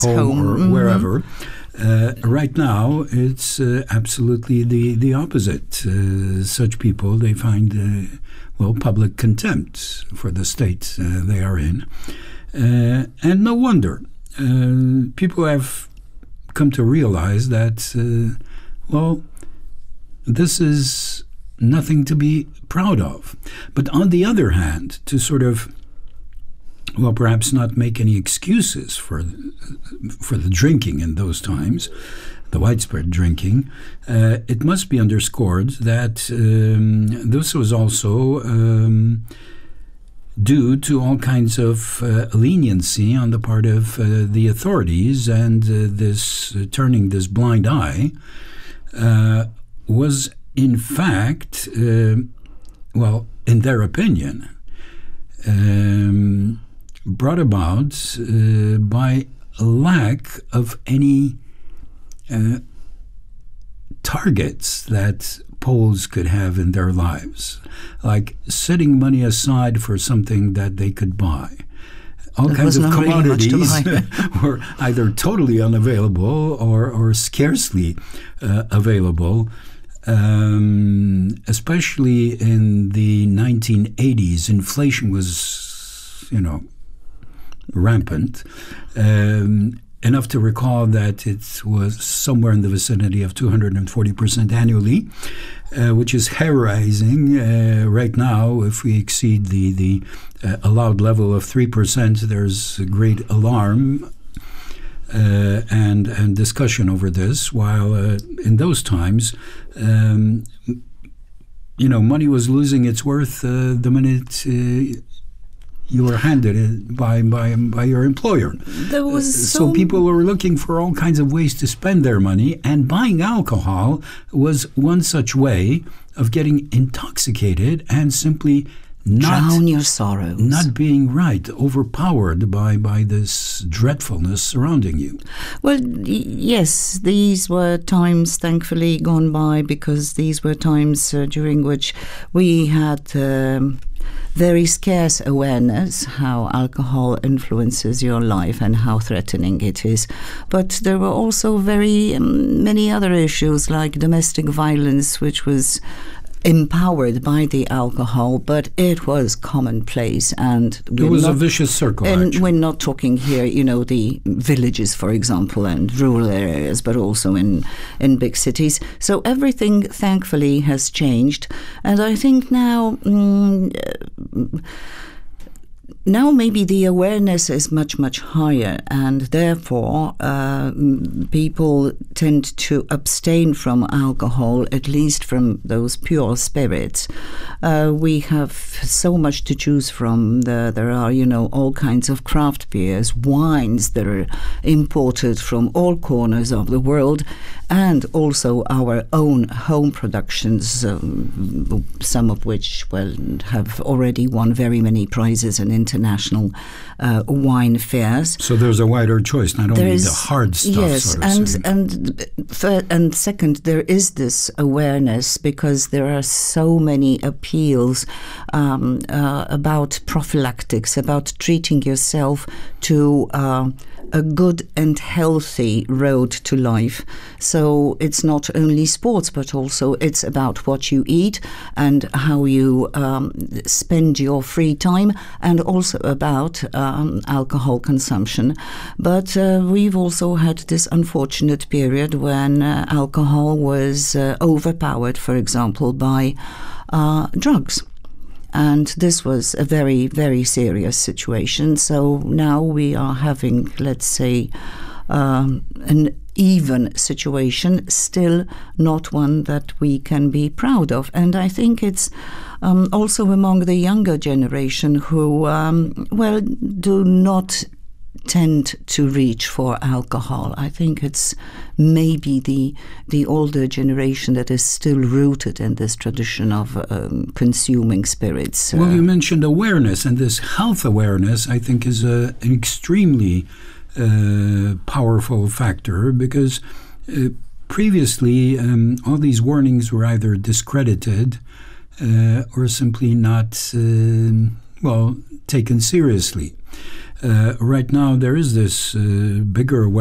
home or wherever. Right now, it's absolutely the opposite. Such people, they find, public contempt for the state they are in. And no wonder. People have come to realize that, this is nothing to be proud of. But on the other hand, to sort of, perhaps not make any excuses for the drinking in those times, the widespread drinking, it must be underscored that this was also due to all kinds of leniency on the part of the authorities, and this turning this blind eye was in fact, in their opinion, brought about by a lack of any targets that Poles could have in their lives, like setting money aside for something that they could buy. All kinds of commodities were either totally unavailable or scarcely available. Especially in the 1980s, inflation was, rampant. Enough to recall that it was somewhere in the vicinity of 240% annually, which is hair-raising. Right now, if we exceed the allowed level of 3%, there's great alarm and discussion over this, while in those times, money was losing its worth the minute you were handed it by your employer. There was so people were looking for all kinds of ways to spend their money, and buying alcohol was one such way of getting intoxicated and simply drown your sorrows, not being overpowered by this dreadfulness surrounding you. Well, yes, these were times thankfully gone by, because these were times during which we had very scarce awareness how alcohol influences your life and how threatening it is. But there were also very many other issues, like domestic violence, which was empowered by the alcohol, but it was commonplace, and it was a vicious circle. And we're not talking here, the villages, for example, and rural areas, but also in big cities. So everything, thankfully, has changed, and I think now maybe the awareness is much, much higher, and therefore people tend to abstain from alcohol, at least from those pure spirits. We have so much to choose from. There are, all kinds of craft beers, wines that are imported from all corners of the world, and also our own home productions, some of which, have already won very many prizes in international wine fairs. So there's a wider choice, not only the hard stuff. Yes, and second, there is this awareness, because there are so many appeals about prophylactics, about treating yourself to a good and healthy road to life. So it's not only sports, but also it's about what you eat and how you spend your free time, and also about alcohol consumption. But we've also had this unfortunate period when alcohol was overpowered, for example, by drugs. And this was a very, very serious situation. So now we are having, let's say, an even situation, still not one that we can be proud of. And I think it's also among the younger generation who, do not tend to reach for alcohol. I think it's maybe the older generation that is still rooted in this tradition of consuming spirits. Well, you mentioned awareness, and this health awareness, I think, is an extremely powerful factor, because previously all these warnings were either discredited or simply not taken seriously. right now there is this bigger